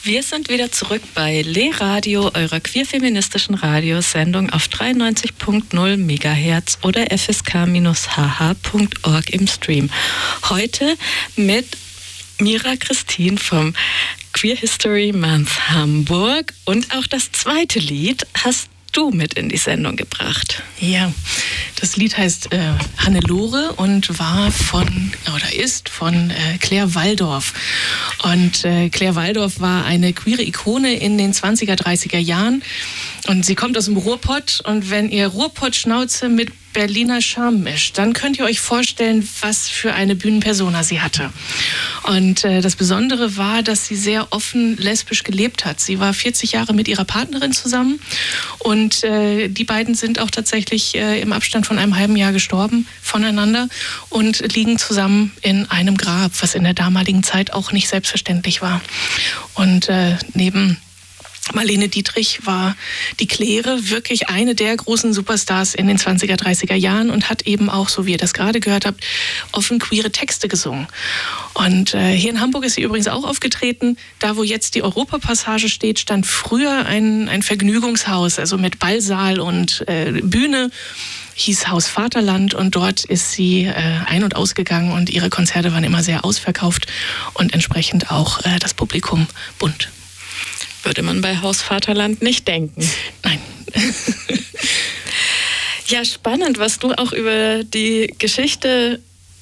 Wir sind wieder zurück bei Le Radio, eurer queer-feministischen Radiosendung auf 93.0 MHz oder fsk-hh.org im Stream. Heute mit Mira Christine vom Queer History Month Hamburg, und auch das zweite Lied hast du mit in die Sendung gebracht. Ja, das Lied heißt Hannelore und ist von Claire Walldorf. Und Claire Walldorf war eine queere Ikone in den 20er, 30er Jahren. Und sie kommt aus dem Ruhrpott. Und wenn ihr Ruhrpott-Schnauze mit Berliner Charme mischt, dann könnt ihr euch vorstellen, was für eine Bühnenpersona sie hatte. Und das Besondere war, dass sie sehr offen lesbisch gelebt hat. Sie war 40 Jahre mit ihrer Partnerin zusammen, und die beiden sind auch tatsächlich im Abstand von einem halben Jahr gestorben voneinander und liegen zusammen in einem Grab, was in der damaligen Zeit auch nicht selbstverständlich war. Und neben Marlene Dietrich war die Claire wirklich eine der großen Superstars in den 20er, 30er Jahren und hat eben auch, so wie ihr das gerade gehört habt, offen queere Texte gesungen. Und hier in Hamburg ist sie übrigens auch aufgetreten. Da, wo jetzt die Europapassage steht, stand früher ein Vergnügungshaus, also mit Ballsaal und Bühne. Hieß Haus Vaterland, und dort ist sie ein- und ausgegangen, und ihre Konzerte waren immer sehr ausverkauft und entsprechend auch das Publikum bunt. Würde man bei Haus Vaterland nicht denken. Nein. Ja, spannend, was du auch über die Geschichte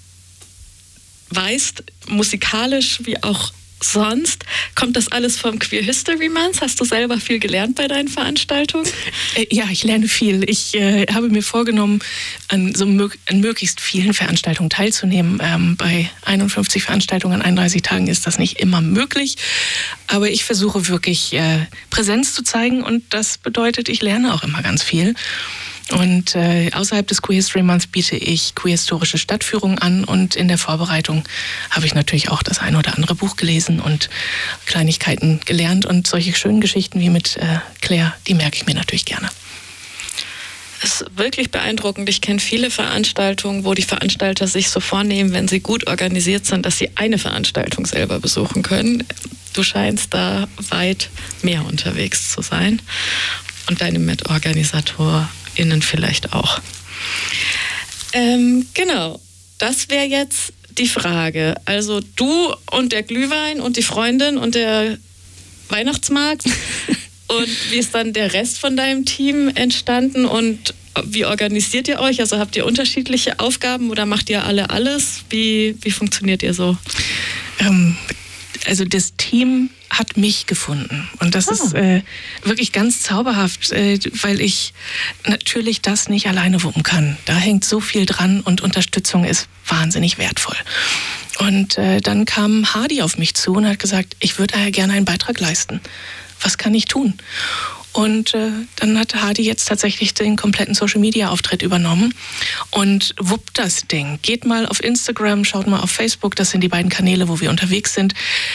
weißt, musikalisch wie auch sonst. Kommt das alles vom Queer History Month? Hast du selber viel gelernt bei deinen Veranstaltungen? Ja, ich lerne viel. Ich habe mir vorgenommen, an möglichst vielen Veranstaltungen teilzunehmen. Bei 51 Veranstaltungen an 31 Tagen ist das nicht immer möglich. Aber ich versuche wirklich Präsenz zu zeigen, und das bedeutet, ich lerne auch immer ganz viel. Und außerhalb des Queer History Month biete ich queer-historische Stadtführungen an, und in der Vorbereitung habe ich natürlich auch das eine oder andere Buch gelesen und Kleinigkeiten gelernt, und solche schönen Geschichten wie mit Claire, die merke ich mir natürlich gerne. Es ist wirklich beeindruckend. Ich kenne viele Veranstaltungen, wo die Veranstalter sich so vornehmen, wenn sie gut organisiert sind, dass sie eine Veranstaltung selber besuchen können. Du scheinst da weit mehr unterwegs zu sein, und deine MitorganisatorInnen vielleicht auch. Genau, das wäre jetzt die Frage. Also du und der Glühwein und die Freundin und der Weihnachtsmarkt. Und wie ist dann der Rest von deinem Team entstanden, und wie organisiert ihr euch? Also habt ihr unterschiedliche Aufgaben oder macht ihr alle alles? Wie funktioniert ihr so? Also das Team hat mich gefunden, und das ist wirklich ganz zauberhaft, weil ich natürlich das nicht alleine wuppen kann. Da hängt so viel dran, und Unterstützung ist wahnsinnig wertvoll. Und dann kam Hardy auf mich zu und hat gesagt, ich würde daher gerne einen Beitrag leisten. Was kann ich tun? Und dann hat Hardy jetzt tatsächlich den kompletten Social-Media-Auftritt übernommen und wuppt das Ding. Geht mal auf Instagram, schaut mal auf Facebook, das sind die beiden Kanäle, wo wir unterwegs sind.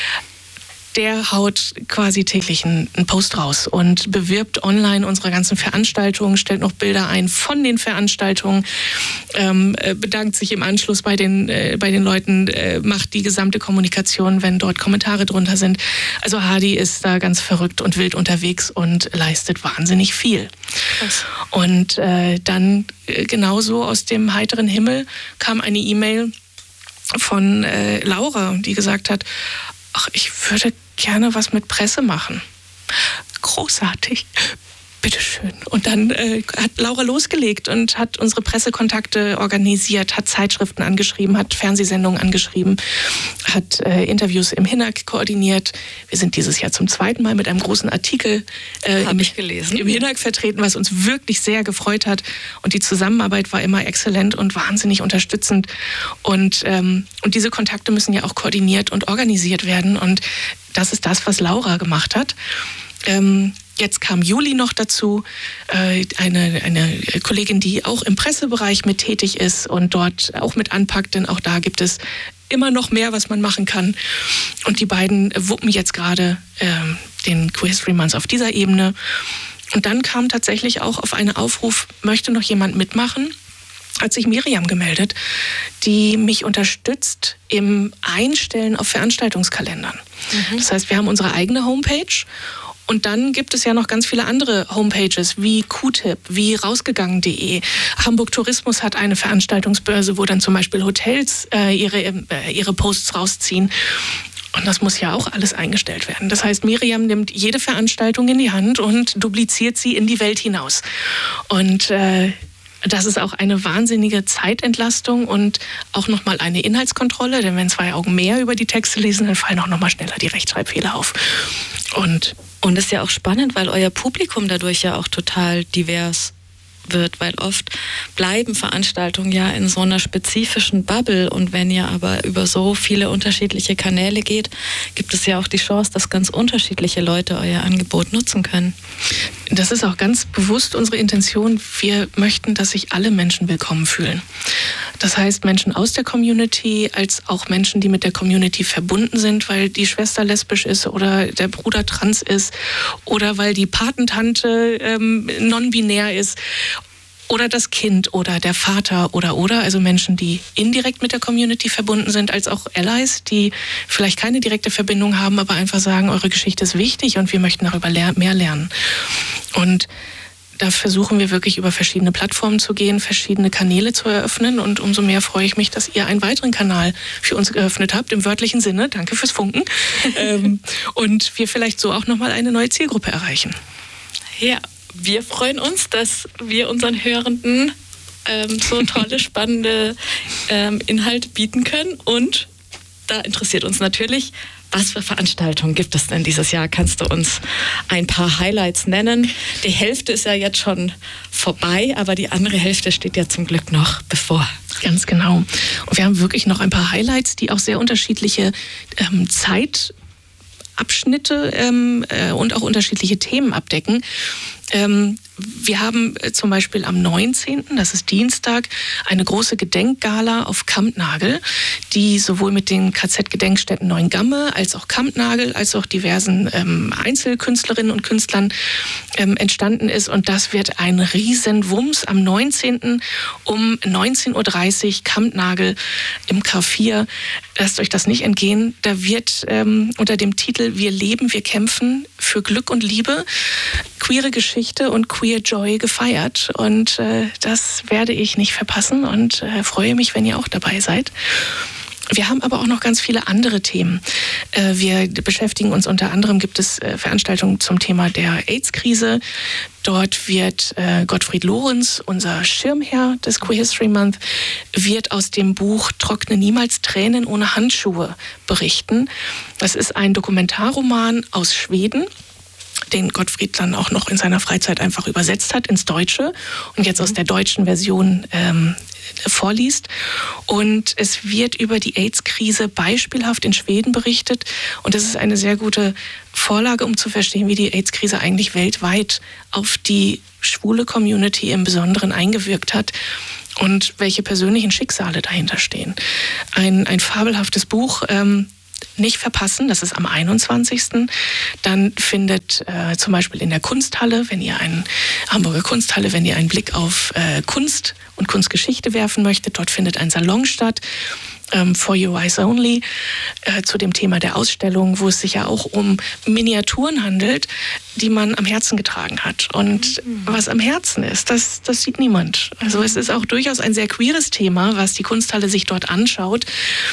Der haut quasi täglich einen Post raus und bewirbt online unsere ganzen Veranstaltungen, stellt noch Bilder ein von den Veranstaltungen, bedankt sich im Anschluss bei den Leuten, macht die gesamte Kommunikation, wenn dort Kommentare drunter sind. Also Hardy ist da ganz verrückt und wild unterwegs und leistet wahnsinnig viel. Krass. Und dann genauso aus dem heiteren Himmel kam eine E-Mail von Laura, die gesagt hat, ach, ich würde gerne was mit Presse machen. Großartig. Bitteschön. Und dann hat Laura losgelegt und hat unsere Pressekontakte organisiert, hat Zeitschriften angeschrieben, hat Fernsehsendungen angeschrieben, hat Interviews im Hinak koordiniert. Wir sind dieses Jahr zum zweiten Mal mit einem großen Artikel im Hinak vertreten, was uns wirklich sehr gefreut hat. Und die Zusammenarbeit war immer exzellent und wahnsinnig unterstützend. Und diese Kontakte müssen ja auch koordiniert und organisiert werden. Und das ist das, was Laura gemacht hat. Jetzt kam Juli noch dazu, eine Kollegin, die auch im Pressebereich mit tätig ist und dort auch mit anpackt, denn auch da gibt es immer noch mehr, was man machen kann. Und die beiden wuppen jetzt gerade den Queer History Month auf dieser Ebene. Und dann kam tatsächlich auch auf einen Aufruf, möchte noch jemand mitmachen? Hat sich Miriam gemeldet, die mich unterstützt im Einstellen auf Veranstaltungskalendern. Das heißt, wir haben unsere eigene Homepage. Und dann gibt es ja noch ganz viele andere Homepages wie QTIP, wie rausgegangen.de. Hamburg Tourismus hat eine Veranstaltungsbörse, wo dann zum Beispiel Hotels ihre Posts rausziehen. Und das muss ja auch alles eingestellt werden. Das heißt, Miriam nimmt jede Veranstaltung in die Hand und dupliziert sie in die Welt hinaus. Und das ist auch eine wahnsinnige Zeitentlastung und auch nochmal eine Inhaltskontrolle. Denn wenn 2 Augen mehr über die Texte lesen, dann fallen auch nochmal schneller die Rechtschreibfehler auf. Und das ist ja auch spannend, weil euer Publikum dadurch ja auch total divers wird, weil oft bleiben Veranstaltungen ja in so einer spezifischen Bubble und wenn ihr aber über so viele unterschiedliche Kanäle geht, gibt es ja auch die Chance, dass ganz unterschiedliche Leute euer Angebot nutzen können. Das ist auch ganz bewusst unsere Intention. Wir möchten, dass sich alle Menschen willkommen fühlen. Das heißt, Menschen aus der Community als auch Menschen, die mit der Community verbunden sind, weil die Schwester lesbisch ist oder der Bruder trans ist oder weil die Patentante non-binär ist. Oder das Kind oder der Vater oder. Also Menschen, die indirekt mit der Community verbunden sind, als auch Allies, die vielleicht keine direkte Verbindung haben, aber einfach sagen, eure Geschichte ist wichtig und wir möchten darüber mehr lernen. Und da versuchen wir wirklich über verschiedene Plattformen zu gehen, verschiedene Kanäle zu eröffnen und umso mehr freue ich mich, dass ihr einen weiteren Kanal für uns geöffnet habt, im wörtlichen Sinne, danke fürs Funken, und wir vielleicht so auch nochmal eine neue Zielgruppe erreichen. Ja. Wir freuen uns, dass wir unseren Hörenden so tolle, spannende Inhalte bieten können. Und da interessiert uns natürlich, was für Veranstaltungen gibt es denn dieses Jahr? Kannst du uns ein paar Highlights nennen? Die Hälfte ist ja jetzt schon vorbei, aber die andere Hälfte steht ja zum Glück noch bevor. Ganz genau. Und wir haben wirklich noch ein paar Highlights, die auch sehr unterschiedliche Zeitabschnitte und auch unterschiedliche Themen abdecken. Wir haben zum Beispiel am 19., das ist Dienstag, eine große Gedenkgala auf Kampnagel, die sowohl mit den KZ-Gedenkstätten Neuengamme als auch Kampnagel, als auch diversen Einzelkünstlerinnen und Künstlern entstanden ist. Und das wird ein Riesenwumms am 19. um 19.30 Uhr Kampnagel im K4. Lasst euch das nicht entgehen. Da wird unter dem Titel Wir leben, wir kämpfen für Glück und Liebe queere Geschichte und Queer Joy gefeiert. Und das werde ich nicht verpassen und freue mich, wenn ihr auch dabei seid. Wir haben aber auch noch ganz viele andere Themen. Wir beschäftigen uns unter anderem, gibt es Veranstaltungen zum Thema der AIDS-Krise. Dort wird Gottfried Lorenz, unser Schirmherr des Queer History Month, wird aus dem Buch Trockne niemals Tränen ohne Handschuhe berichten. Das ist ein Dokumentarroman aus Schweden, den Gottfried dann auch noch in seiner Freizeit einfach übersetzt hat ins Deutsche und jetzt aus der deutschen Version vorliest. Und es wird über die AIDS-Krise beispielhaft in Schweden berichtet. Und das ist eine sehr gute Vorlage, um zu verstehen, wie die AIDS-Krise eigentlich weltweit auf die schwule Community im Besonderen eingewirkt hat und welche persönlichen Schicksale dahinter stehen. Ein fabelhaftes Buch, nicht verpassen, das ist am 21. Dann findet zum Beispiel in der Kunsthalle, Hamburger Kunsthalle, wenn ihr einen Blick auf Kunst und Kunstgeschichte werfen möchtet, dort findet ein Salon statt, For Your Eyes Only, zu dem Thema der Ausstellung, wo es sich ja auch um Miniaturen handelt, die man am Herzen getragen hat. Und was am Herzen ist, das sieht niemand. Also es ist auch durchaus ein sehr queeres Thema, was die Kunsthalle sich dort anschaut.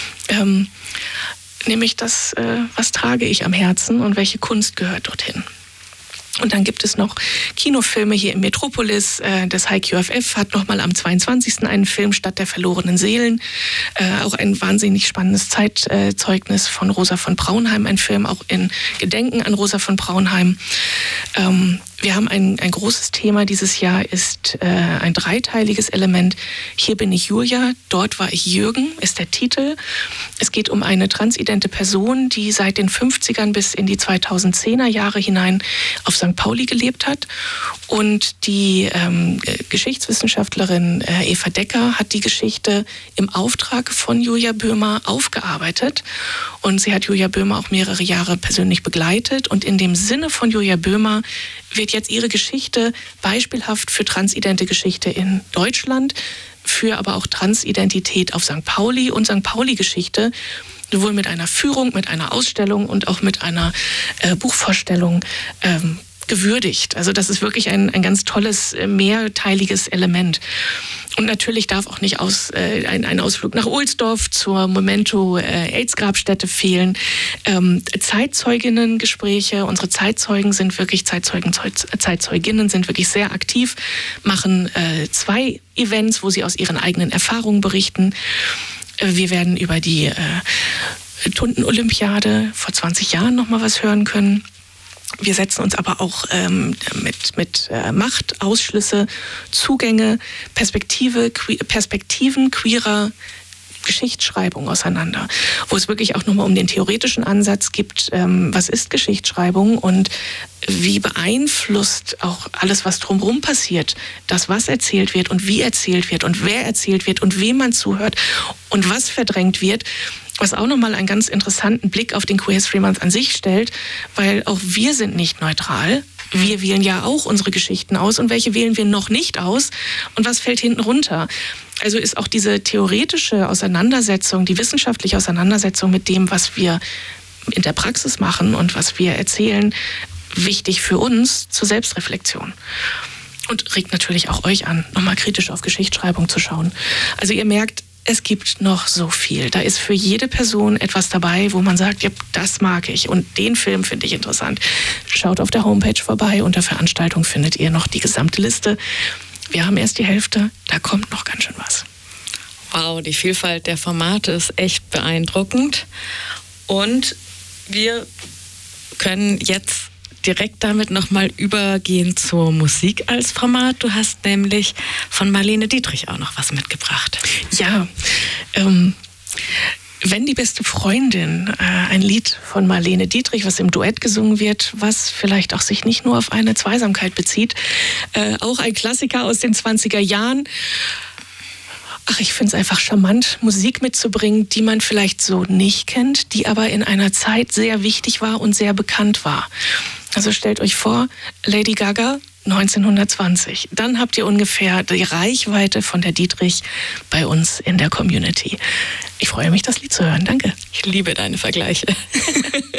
Nämlich das, was trage ich am Herzen und welche Kunst gehört dorthin. Und dann gibt es noch Kinofilme hier im Metropolis. Das HiQFF hat nochmal am 22. einen Film, Stadt der verlorenen Seelen. Auch ein wahnsinnig spannendes Zeitzeugnis von Rosa von Braunheim, ein Film auch in Gedenken an Rosa von Braunheim. Wir haben ein großes Thema dieses Jahr, ist ein dreiteiliges Element. Hier bin ich Julia, dort war ich Jürgen, ist der Titel. Es geht um eine transidente Person, die seit den 50ern bis in die 2010er Jahre hinein auf St. Pauli gelebt hat. Und die Geschichtswissenschaftlerin Eva Decker hat die Geschichte im Auftrag von Julia Böhmer aufgearbeitet. Und sie hat Julia Böhmer auch mehrere Jahre persönlich begleitet. Und in dem Sinne von Julia Böhmer wird jetzt ihre Geschichte beispielhaft für transidente Geschichte in Deutschland, für aber auch Transidentität auf St. Pauli und St. Pauli-Geschichte sowohl mit einer Führung, mit einer Ausstellung und auch mit einer Buchvorstellung gewürdigt. Also das ist wirklich ein ganz tolles, mehrteiliges Element. Und natürlich darf auch nicht ein Ausflug nach Ohlsdorf zur Memento-AIDS-Grabstätte fehlen. Zeitzeuginnen-Gespräche, unsere Zeitzeuginnen sind wirklich sehr aktiv, machen 2 Events, wo sie aus ihren eigenen Erfahrungen berichten. Wir werden über die Tunden-Olympiade vor 20 Jahren noch mal was hören können. Wir setzen uns aber auch mit Macht, Ausschlüsse, Zugänge, Perspektiven queerer Geschichtsschreibung auseinander, wo es wirklich auch nochmal um den theoretischen Ansatz gibt, was ist Geschichtsschreibung und wie beeinflusst auch alles, was drumherum passiert, das, was erzählt wird und wie erzählt wird und wer erzählt wird und wem man zuhört und was verdrängt wird. Was auch nochmal einen ganz interessanten Blick auf den Queer History Month an sich stellt, weil auch wir sind nicht neutral. Wir wählen ja auch unsere Geschichten aus und welche wählen wir noch nicht aus und was fällt hinten runter. Also ist auch diese theoretische Auseinandersetzung, die wissenschaftliche Auseinandersetzung mit dem, was wir in der Praxis machen und was wir erzählen, wichtig für uns zur Selbstreflexion. Und regt natürlich auch euch an, nochmal kritisch auf Geschichtsschreibung zu schauen. Also ihr merkt, es gibt noch so viel. Da ist für jede Person etwas dabei, wo man sagt, ja, das mag ich und den Film finde ich interessant. Schaut auf der Homepage vorbei. Unter Veranstaltung findet ihr noch die gesamte Liste. Wir haben erst die Hälfte, da kommt noch ganz schön was. Wow, die Vielfalt der Formate ist echt beeindruckend. Und wir können jetzt direkt damit nochmal übergehen zur Musik als Format. Du hast nämlich von Marlene Dietrich auch noch was mitgebracht. Ja, Wenn die beste Freundin, ein Lied von Marlene Dietrich, was im Duett gesungen wird, was vielleicht auch sich nicht nur auf eine Zweisamkeit bezieht, auch ein Klassiker aus den 20er Jahren. Ach, ich finde es einfach charmant, Musik mitzubringen, die man vielleicht so nicht kennt, die aber in einer Zeit sehr wichtig war und sehr bekannt war. Also stellt euch vor, Lady Gaga 1920. Dann habt ihr ungefähr die Reichweite von der Dietrich bei uns in der Community. Ich freue mich, das Lied zu hören. Danke. Ich liebe deine Vergleiche.